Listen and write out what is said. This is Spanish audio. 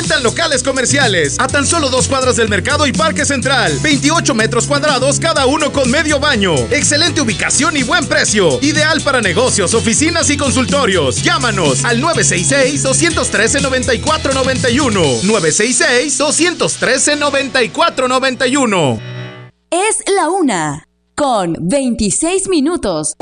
visitan locales comerciales a tan solo 2 cuadras del mercado y Parque Central. 28 metros cuadrados, cada uno con medio baño. Excelente ubicación y buen precio. Ideal para negocios, oficinas y consultorios. Llámanos al 966-213-9491. 966-213-9491. Es la 1:26 minutos.